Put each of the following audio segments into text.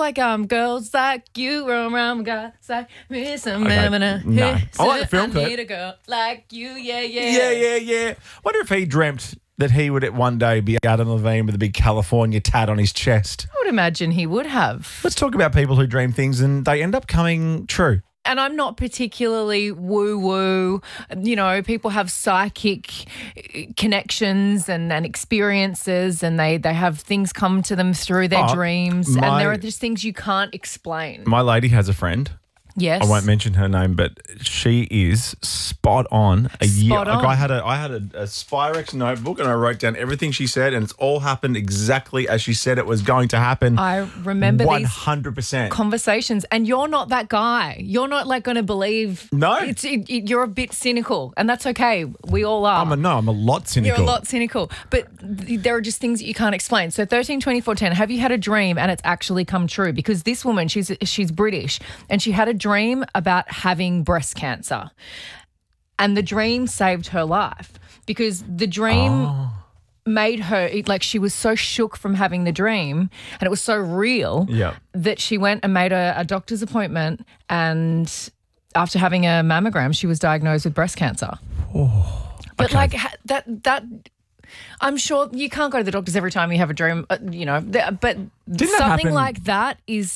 like girls like you roam around guys like me some No. I like the film clip. I need a girl like you, yeah. Yeah. Wonder if he dreamt that he would one day be Adam Levine with a big California tat on his chest. I would imagine he would have. Let's talk about people who dream things and they end up coming true. And I'm not particularly woo-woo. You know, people have psychic connections and experiences and they have things come to them through their dreams. And there are just things you can't explain. My lady has a friend. Yes. I won't mention her name, but she is spot on. Spot on. Like I had a Spyrex notebook and I wrote down everything she said and it's all happened exactly as she said it was going to happen. I remember 100%. conversations, and you're not that guy. You're not like going to believe. No. You're a bit cynical, and that's okay. We all are. I'm a lot cynical. You're a lot cynical, but there are just things that you can't explain. So 13, 24, 10, have you had a dream and it's actually come true? Because this woman, she's British, and she had a dream about having breast cancer, and the dream saved her life because the dream made her like she was so shook from having the dream and it was so real that she went and made a doctor's appointment, and after having a mammogram she was diagnosed with breast cancer. But like that I'm sure you can't go to the doctors every time you have a dream, but something like that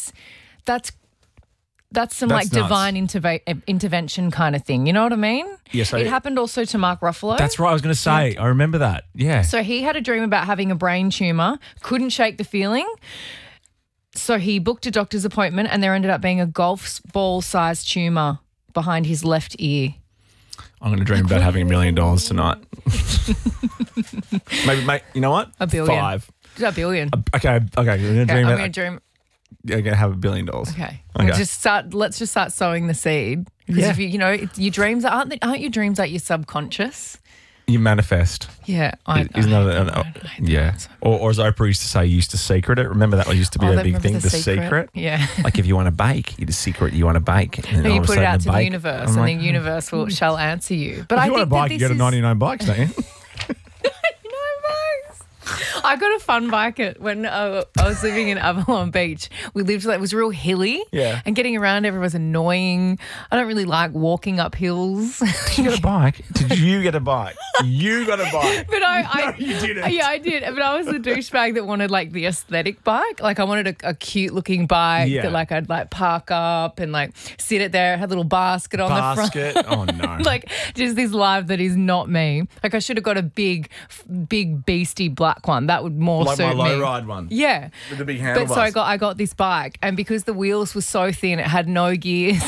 that's some like nuts. divine intervention kind of thing. You know what I mean? Yes. It happened also to Mark Ruffalo. That's right. I was going to say, I remember that. Yeah. So he had a dream about having a brain tumour, couldn't shake the feeling. So he booked a doctor's appointment and there ended up being a golf ball-sized tumour behind his left ear. I'm going to dream about having $1 million tonight. Maybe, mate, you know what? $1 billion. 5. $1 billion. Okay. I'm going to dream I'm going to dream. You're going to have $1 billion. Okay. Let's just start sowing the seed. Because if your dreams aren't your dreams like your subconscious? You manifest. Yeah. Isn't that Or as Oprah used to say, you used to secret it. Remember that used to be a big thing, the secret? Yeah. Like if you want to bake, you just secret you want to bake. And you put it out to the universe and the universe shall answer you. But if I you want a bike, you get a 99 bikes, don't you? I got a fun bike when I was living in Avalon Beach. We lived it was real hilly, and getting around everywhere was annoying. I don't really like walking up hills. Did you get a bike? Did you get a bike? You got a bike. But no, you didn't. Yeah, I did. But I was the douchebag that wanted like the aesthetic bike. Like I wanted a cute looking bike that like I'd like park up and like sit it there, had a little basket on the front. Oh no. Like just this life that is not me. Like I should have got a big beastie black one. That would more like suit me. Like my low ride one. Yeah. With the big handlebars. But so I got this bike, and because the wheels were so thin, it had no gears.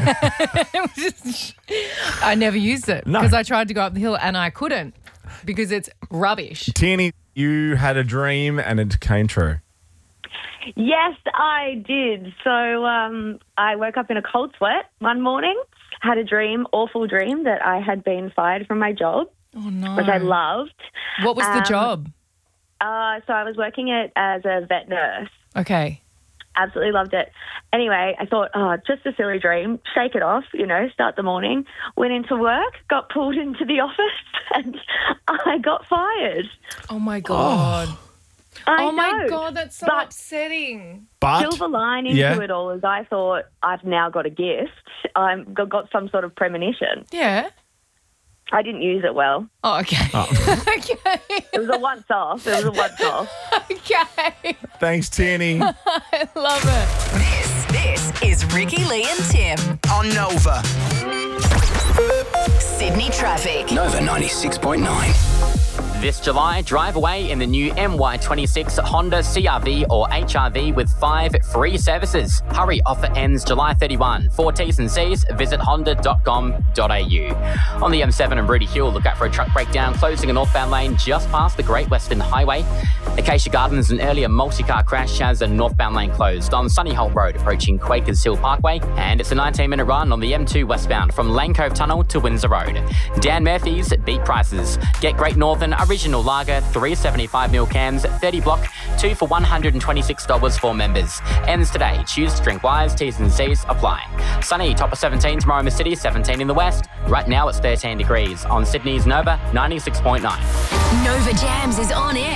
I never used it because I tried to go up the hill and I couldn't because it's rubbish. Tierney, you had a dream and it came true. Yes, I did. So I woke up in a cold sweat one morning, had a awful dream that I had been fired from my job. Oh, no. Which I loved. What was the job? So I was working as a vet nurse. Okay. Absolutely loved it. Anyway, I thought, just a silly dream, shake it off, start the morning. Went into work, got pulled into the office, and I got fired. Oh, my God. I know. My God, that's so upsetting. But silver line into it all is I thought I've now got a gift. I've got some sort of premonition. Yeah. I didn't use it well. Oh, okay. Okay. It was a once-off. Okay. Thanks, Tierney. I love it. This is Ricky, Lee and Tim on Nova. Sydney traffic. Nova 96.9. This July, drive away in the new MY26 Honda CR-V or HR-V with 5 free services. Hurry, offer ends July 31. For T's and C's, visit honda.com.au. On the M7 and Rudy Hill, look out for a truck breakdown closing a northbound lane just past the Great Western Highway. Acacia Gardens, an earlier multi-car crash has a northbound lane closed on Sunnyholt Road approaching Quakers Hill Parkway. And it's a 19-minute run on the M2 westbound from Lane Cove Tunnel to Windsor Road. Dan Murphy's Beat Prices. Get Great Northern Original Lager, 375ml cans, 30 block, 2 for $126 for members. Ends today. Choose to drink wise. T's and C's apply. Sunny, top of 17 tomorrow in the city, 17 in the west. Right now it's 13 degrees on Sydney's Nova 96.9. Nova Jams is on air